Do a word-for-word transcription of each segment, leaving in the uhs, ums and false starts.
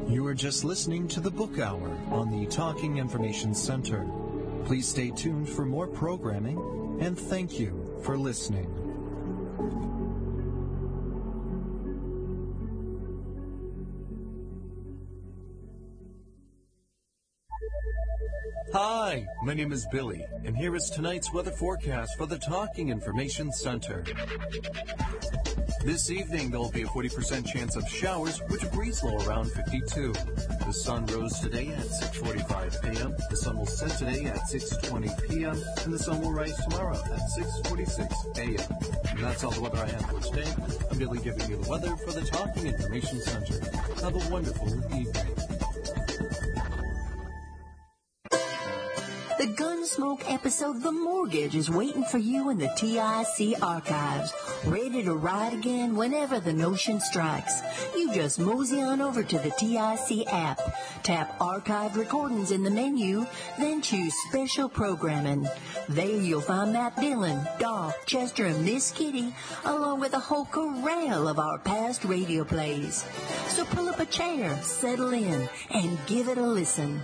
You are just listening to the Book Hour on the Talking Information Center. Please stay tuned for more programming, and thank you for listening. Hi, my name is Billy, and here is tonight's weather forecast for the Talking Information Center. This evening, there will be a forty percent chance of showers, with a breeze low around fifty-two. The sun rose today at six forty-five a.m., the sun will set today at six twenty p.m., and the sun will rise tomorrow at six forty-six a.m. And that's all the weather I have for today. I'm Billy giving you the weather for the Talking Information Center. Have a wonderful evening. The Gunsmoke episode The Mortgage is waiting for you in the T I C archives, ready to ride again whenever the notion strikes. You just mosey on over to the T I C app, tap Archived Recordings in the menu, then choose Special Programming. There you'll find Matt Dillon, Doc, Chester, and Miss Kitty, along with a whole corral of our past radio plays. So pull up a chair, settle in, and give it a listen.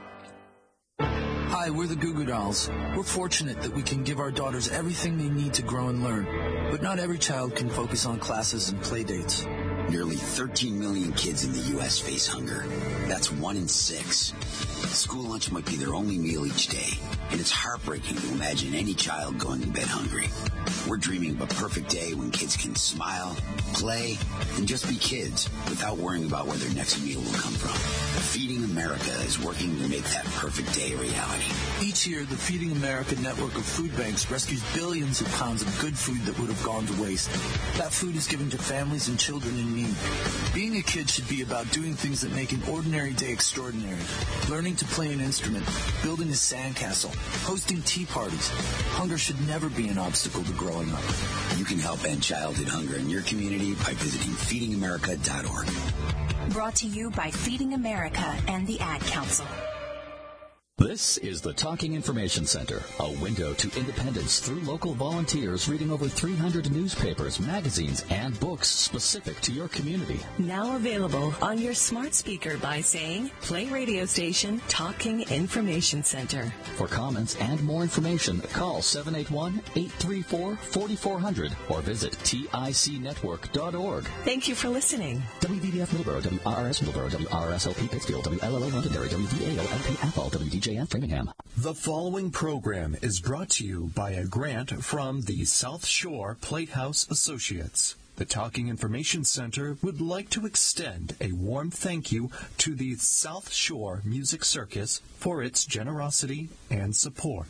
Hi, we're the Goo Goo Dolls. We're fortunate that we can give our daughters everything they need to grow and learn. But not every child can focus on classes and play dates. Nearly thirteen million kids in the U S face hunger. That's one in six. School lunch might be their only meal each day, and it's heartbreaking to imagine any child going to bed hungry. We're dreaming of a perfect day when kids can smile, play, and just be kids without worrying about where their next meal will come from. Feeding America is working to make that perfect day a reality. Each year, the Feeding America network of food banks rescues billions of pounds of good food that would have gone to waste. That food is given to families and children in need. Being a kid should be about doing things that make an ordinary day extraordinary. Learning to play an instrument, building a sandcastle, hosting tea parties. Hunger should never be an obstacle to growing up. You can help end childhood hunger in your community by visiting feeding america dot org. Brought to you by Feeding America and the Ad Council. This is the Talking Information Center, a window to independence through local volunteers reading over three hundred newspapers, magazines, and books specific to your community. Now available on your smart speaker by saying, play radio station Talking Information Center. For comments and more information, call seven eight one, eight three four, four four zero zero or visit tic network dot org. Thank you for listening. W B B F Middleborough, W R R S Middleborough, W R R S L P Pittsfield, W L L O Londonderry, W D A O L P Athol, W D J and Framingham. The following program is brought to you by a grant from the South Shore Playhouse Associates. The Talking Information Center would like to extend a warm thank you to the South Shore Music Circus for its generosity and support.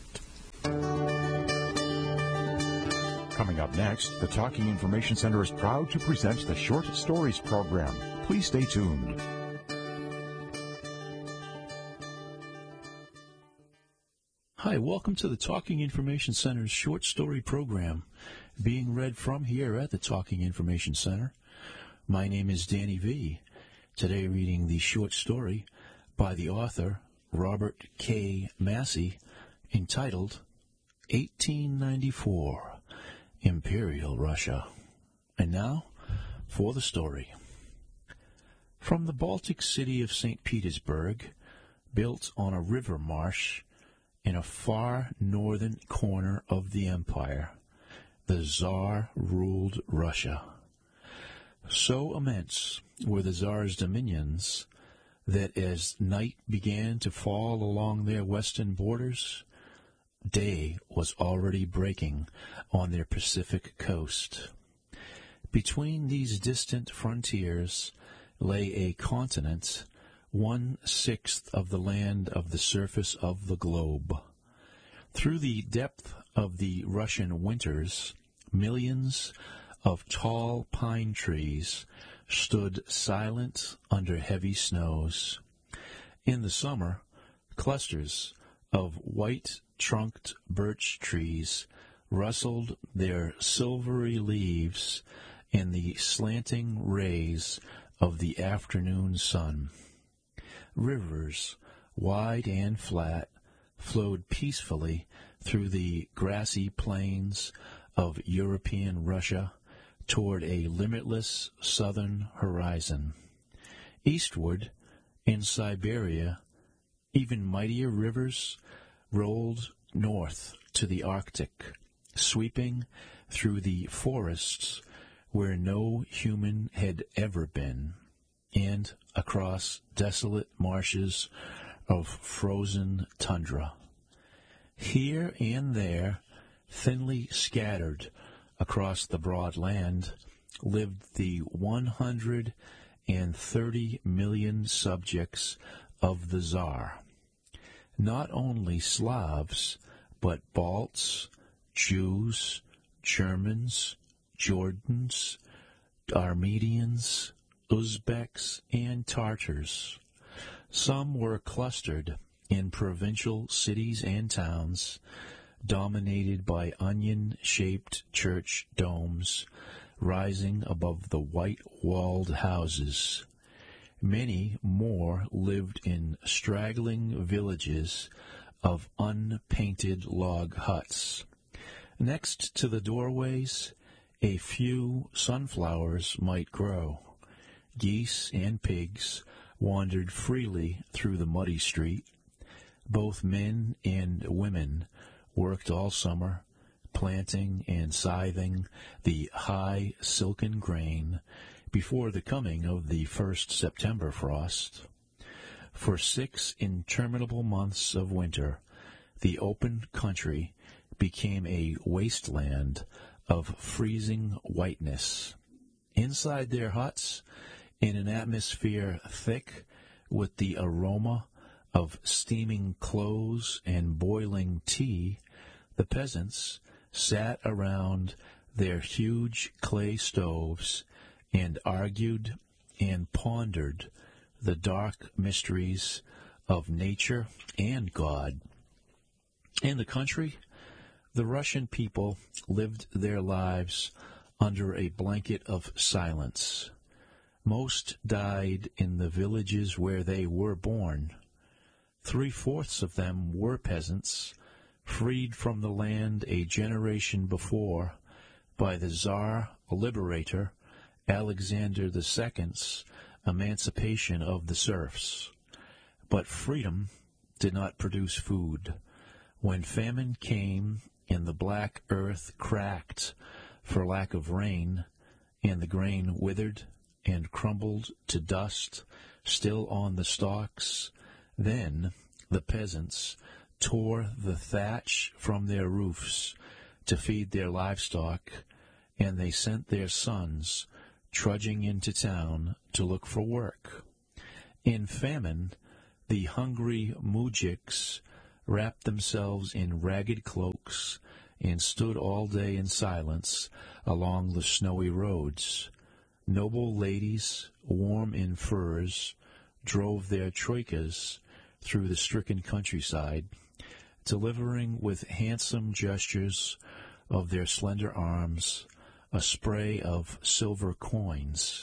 Coming up next, the Talking Information Center is proud to present the Short Stories program. Please stay tuned. Hi, welcome to the Talking Information Center's short story program, being read from here at the Talking Information Center. My name is Danny V. Today reading the short story by the author Robert K. Massey, entitled eighteen ninety-four, Imperial Russia. And now for the story. From the Baltic city of Saint Petersburg, built on a river marsh, in a far northern corner of the empire, the Tsar ruled Russia. So immense were the Tsar's dominions that as night began to fall along their western borders, day was already breaking on their Pacific coast. Between these distant frontiers lay a continent one-sixth of the land of the surface of the globe. Through the depth of the Russian winters, millions of tall pine trees stood silent under heavy snows. In the summer, clusters of white-trunked birch trees rustled their silvery leaves in the slanting rays of the afternoon sun. Rivers, wide and flat, flowed peacefully through the grassy plains of European Russia toward a limitless southern horizon. Eastward, In Siberia, even mightier rivers rolled north to the Arctic, sweeping through the forests where no human had ever been, and across desolate marshes of frozen tundra. Here and there, thinly scattered across the broad land, lived the one hundred thirty million subjects of the Tsar. Not only Slavs, but Balts, Jews, Germans, Jordans, Armenians, Uzbeks, and Tartars. Some were clustered in provincial cities and towns, dominated by onion-shaped church domes rising above the white-walled houses. Many more lived in straggling villages of unpainted log huts. Next to the doorways, a few sunflowers might grow. Geese and pigs wandered freely through the muddy street. Both men and women worked all summer, planting and scything the high silken grain before the coming of the first September frost. For six interminable months of winter, the open country became a wasteland of freezing whiteness. Inside their huts, in an atmosphere thick with the aroma of steaming clothes and boiling tea, the peasants sat around their huge clay stoves and argued and pondered the dark mysteries of nature and God. In the country, the Russian people lived their lives under a blanket of silence. Most died in the villages where they were born. Three-fourths of them were peasants, freed from the land a generation before by the Tsar Liberator Alexander the Second's emancipation of the serfs. But freedom did not produce food. When famine came and the black earth cracked for lack of rain, and the grain withered and crumbled to dust still on the stalks, then the peasants tore the thatch from their roofs to feed their livestock, and they sent their sons trudging into town to look for work. In famine, the hungry moujiks wrapped themselves in ragged cloaks and stood all day in silence along the snowy roads. Noble ladies, warm in furs, drove their troikas through the stricken countryside, delivering with handsome gestures of their slender arms a spray of silver coins.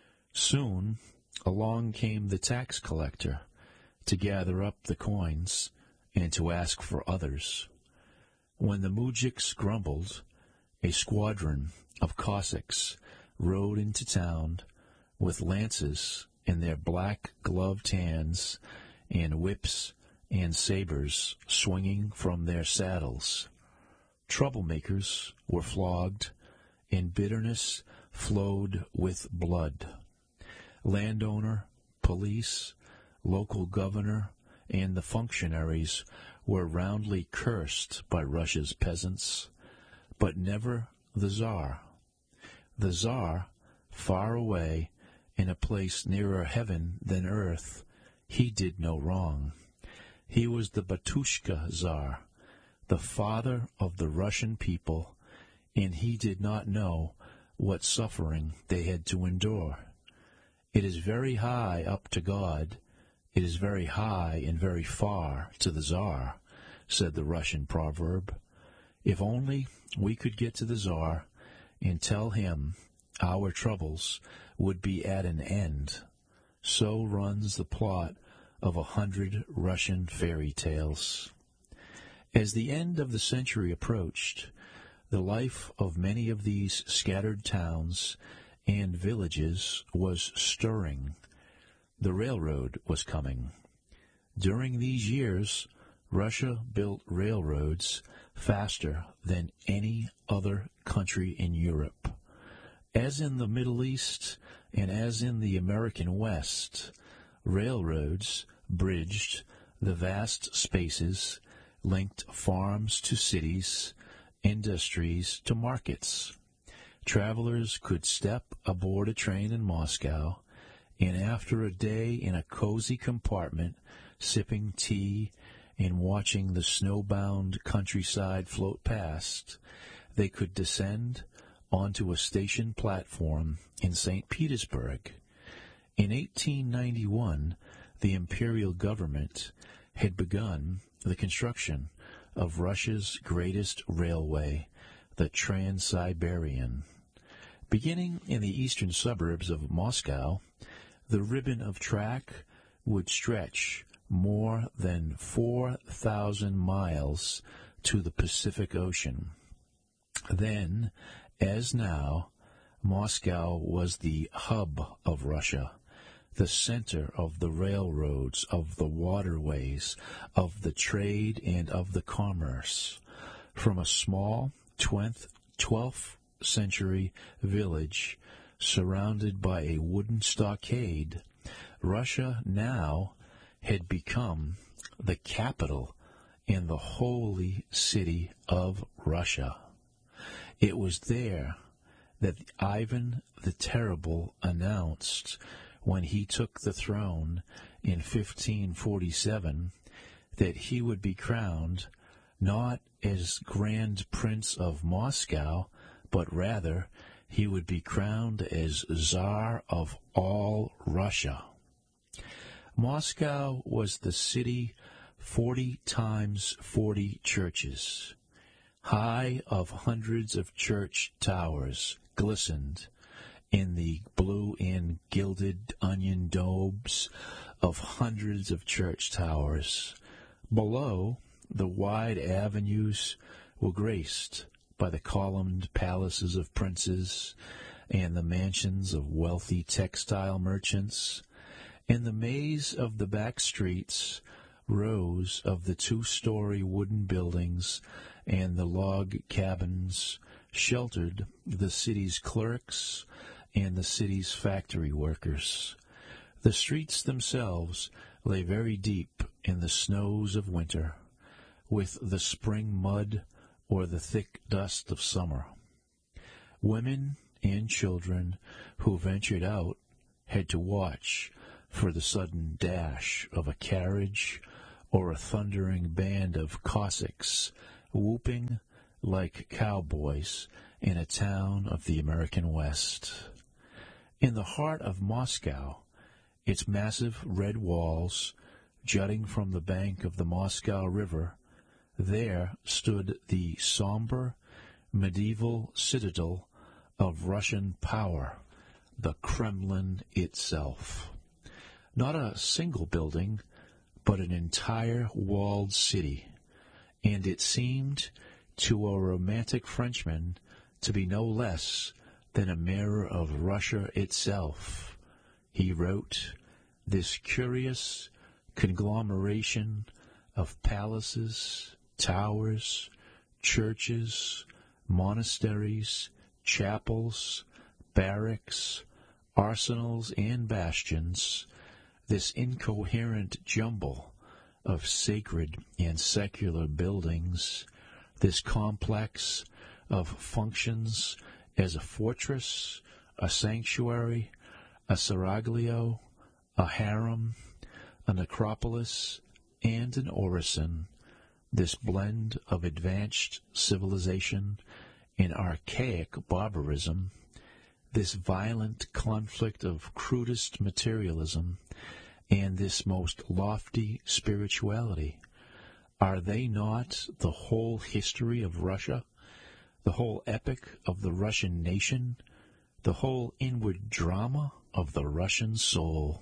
Soon along came the tax collector to gather up the coins and to ask for others. When the moujiks grumbled, a squadron of Cossacks rode into town with lances in their black-gloved hands and whips and sabers swinging from their saddles. Troublemakers were flogged, and bitterness flowed with blood. Landowner, police, local governor, and the functionaries were roundly cursed by Russia's peasants, but never the Tsar. The Tsar, far away, in a place nearer heaven than earth, he did no wrong. He was the Batushka Tsar, the father of the Russian people, and he did not know what suffering they had to endure. It is very high up to God. It is very high and very far to the Tsar, said the Russian proverb. If only we could get to the Tsar and tell him our troubles would be at an end. So runs the plot of a hundred Russian fairy tales. As the end of the century approached, the life of many of these scattered towns and villages was stirring. the railroad was coming. During these years, Russia built railroads faster than any other country in Europe. As in the Middle East and as in the American West, railroads bridged the vast spaces, linked farms to cities, industries to markets. Travelers could step aboard a train in Moscow, and after a day in a cozy compartment, sipping tea and watching the snowbound countryside float past, they could descend onto a station platform in Saint Petersburg. In eighteen ninety-one, the imperial government had begun the construction of Russia's greatest railway, the Trans-Siberian. Beginning in the eastern suburbs of Moscow, the ribbon of track would stretch more than four thousand miles to the Pacific Ocean. Then, as now, Moscow was the hub of Russia, the center of the railroads, of the waterways, of the trade, and of the commerce. From a small twelfth century village surrounded by a wooden stockade, Russia now had become the capital and the holy city of Russia. It was there that Ivan the Terrible announced, when he took the throne in fifteen forty-seven, that he would be crowned not as Grand Prince of Moscow, but rather he would be crowned as Tsar of all Russia. Moscow was the city forty times forty churches. High of hundreds of church towers glistened in the blue and gilded onion domes of hundreds of church towers. Below, the wide avenues were graced by the columned palaces of princes and the mansions of wealthy textile merchants. In the maze of the back streets, rows of the two-story wooden buildings and the log cabins sheltered the city's clerks and the city's factory workers. The streets themselves lay very deep in the snows of winter, with the spring mud or the thick dust of summer. Women and children who ventured out had to watch for the sudden dash of a carriage or a thundering band of Cossacks whooping like cowboys in a town of the American West. In the heart of Moscow, its massive red walls jutting from the bank of the Moscow River, there stood the somber medieval citadel of Russian power, the Kremlin itself. Not a single building, but an entire walled city, and it seemed to a romantic Frenchman to be no less than a mirror of Russia itself. He wrote, "This curious conglomeration of palaces, towers, churches, monasteries, chapels, barracks, arsenals, and bastions, this incoherent jumble of sacred and secular buildings, this complex of functions as a fortress, a sanctuary, a seraglio, a harem, a necropolis, and an orison, this blend of advanced civilization and archaic barbarism, this violent conflict of crudest materialism, and this most lofty spirituality, are they not the whole history of Russia, the whole epic of the Russian nation, the whole inward drama of the Russian soul?"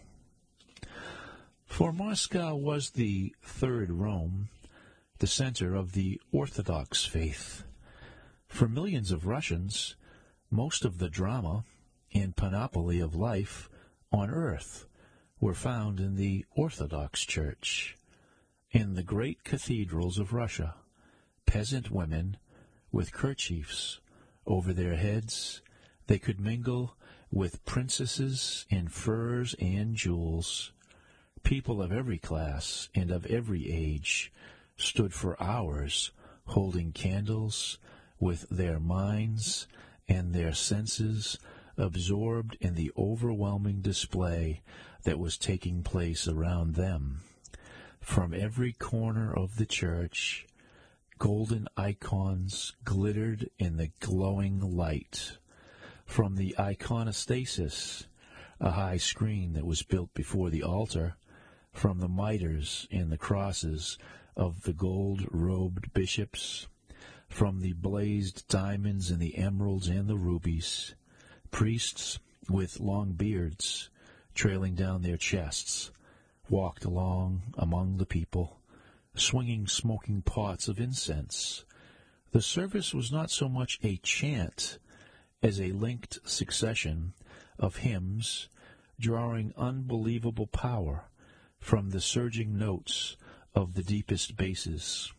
For Moscow was the third Rome, the center of the Orthodox faith. For millions of Russians, most of the drama and panoply of life on earth were found in the Orthodox Church. In the great cathedrals of Russia, peasant women, with kerchiefs over their heads, they could mingle with princesses in furs and jewels. People of every class and of every age stood for hours holding candles, with their minds and their senses absorbed in the overwhelming display that was taking place around them. From every corner of the church, golden icons glittered in the glowing light. From the iconostasis, a high screen that was built before the altar, from the mitres and the crosses of the gold-robed bishops, from the blazed diamonds and the emeralds and the rubies, priests with long beards trailing down their chests walked along among the people, swinging smoking pots of incense. The service was not so much a chant as a linked succession of hymns drawing unbelievable power from the surging notes of the deepest basses.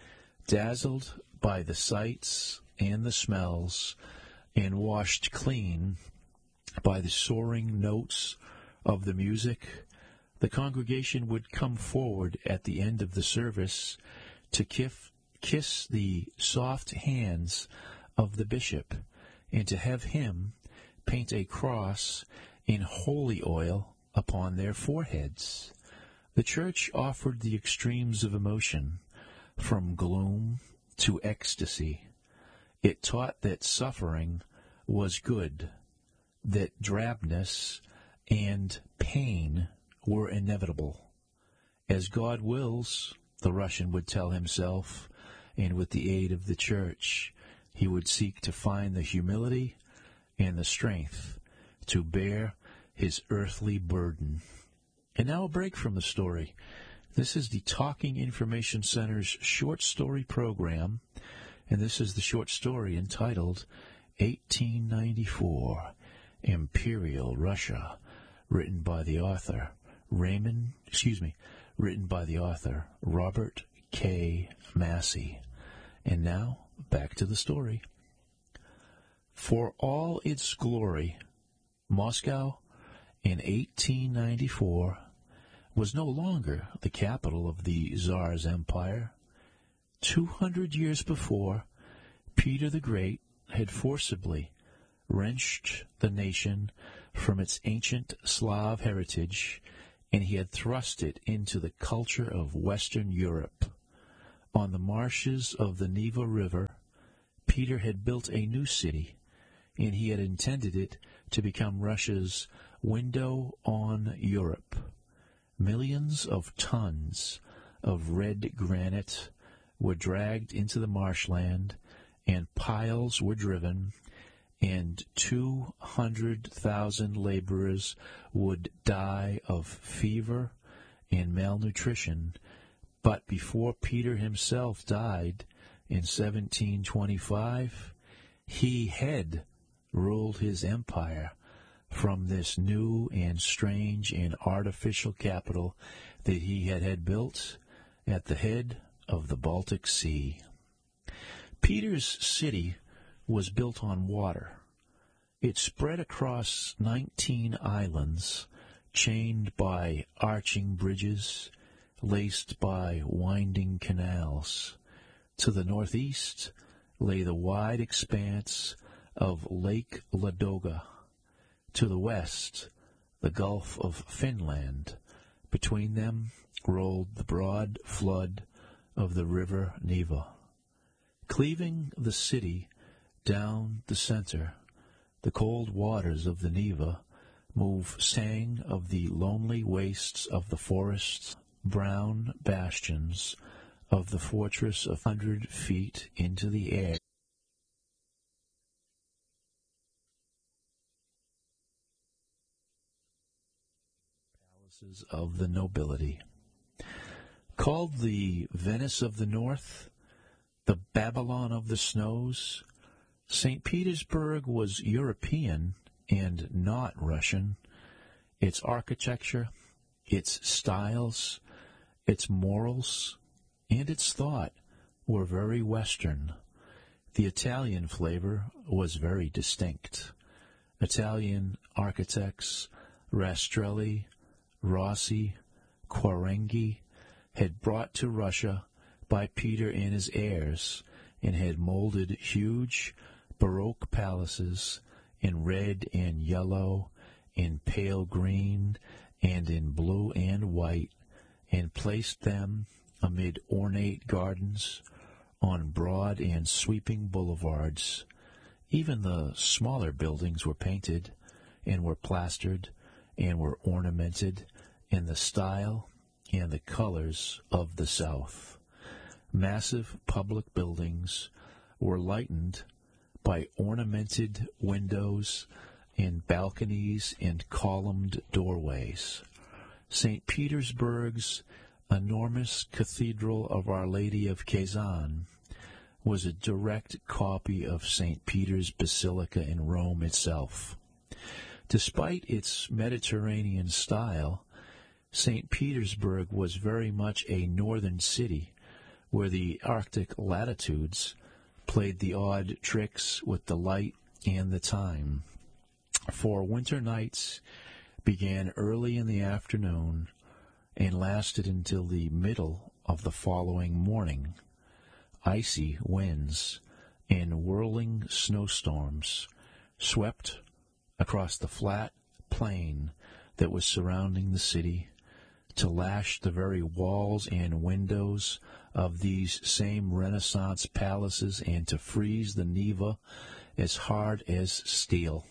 Dazzled by the sights and the smells, and washed clean by the soaring notes of the music, the congregation would come forward at the end of the service to kiss, kiss the soft hands of the bishop, and to have him paint a cross in holy oil upon their foreheads. The church offered the extremes of emotion, from gloom to ecstasy. It taught that suffering was good, that drabness and pain were inevitable. As God wills, the Russian would tell himself, and with the aid of the church, he would seek to find the humility and the strength to bear his earthly burden. And now a break from the story. This is the Talking Information Center's short story program, and this is the short story entitled eighteen ninety-four, Imperial Russia, written by the author Raymond, excuse me, written by the author Robert K. Massey. And now, back to the story. For all its glory, Moscow in eighteen ninety-four was no longer the capital of the Tsar's empire. Two hundred years before, Peter the Great had forcibly wrenched the nation from its ancient Slav heritage, and he had thrust it into the culture of Western Europe. On the marshes of the Neva River, Peter had built a new city, and he had intended it to become Russia's window on Europe. Millions of tons of red granite were dragged into the marshland, and piles were driven, and two hundred thousand laborers would die of fever and malnutrition. But before Peter himself died in seventeen twenty-five, he had ruled his empire from this new and strange and artificial capital that he had had built at the head of the Baltic Sea. Peter's city was built on water. It spread across nineteen islands, chained by arching bridges, laced by winding canals. To the northeast lay the wide expanse of Lake Ladoga. To the west, the Gulf of Finland. Between them rolled the broad flood of the river Neva. Cleaving the city down the center, the cold waters of the Neva move sang of the lonely wastes of the forests, brown bastions of the fortress a hundred feet into the air. Palaces of the nobility. Called the Venice of the North, the Babylon of the snows, Saint Petersburg was European and not Russian. Its architecture, its styles, its morals, and its thought were very Western. The Italian flavor was very distinct. Italian architects Rastrelli, Rossi, Quarenghi had brought to Russia by Peter and his heirs and had molded huge Baroque palaces in red and yellow, in pale green, and in blue and white, and placed them amid ornate gardens, on broad and sweeping boulevards. Even the smaller buildings were painted, and were plastered, and were ornamented in the style and the colors of the South. Massive public buildings were lightened by ornamented windows and balconies and columned doorways. Saint Petersburg's enormous Cathedral of Our Lady of Kazan was a direct copy of Saint Peter's Basilica in Rome itself. Despite its Mediterranean style, Saint Petersburg was very much a northern city where the Arctic latitudes played the odd tricks with the light and the time. For winter nights began early in the afternoon and lasted until the middle of the following morning. Icy winds and whirling snowstorms swept across the flat plain that was surrounding the city to lash the very walls and windows of these same Renaissance palaces and to freeze the Neva as hard as steel.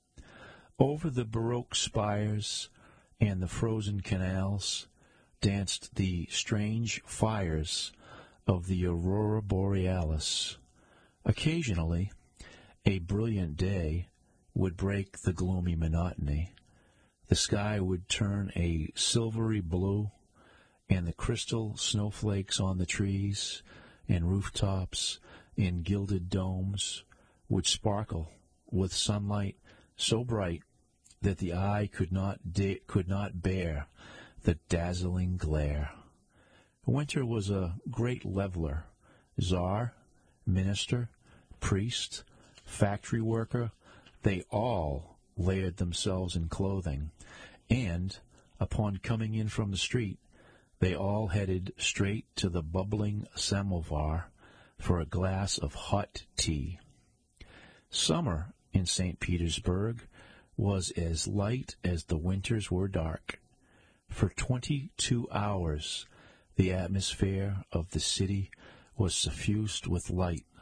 Over the Baroque spires and the frozen canals danced the strange fires of the Aurora Borealis. Occasionally, a brilliant day would break the gloomy monotony. The sky would turn a silvery blue, and the crystal snowflakes on the trees and rooftops and gilded domes would sparkle with sunlight so bright that the eye could not da- could not bear the dazzling glare. Winter was a great leveler. Czar, minister, priest, factory worker, they all layered themselves in clothing, and, upon coming in from the street, they all headed straight to the bubbling samovar for a glass of hot tea. Summer in Saint Petersburg was as light as the winters were dark. For twenty-two hours the atmosphere of the city was suffused with light.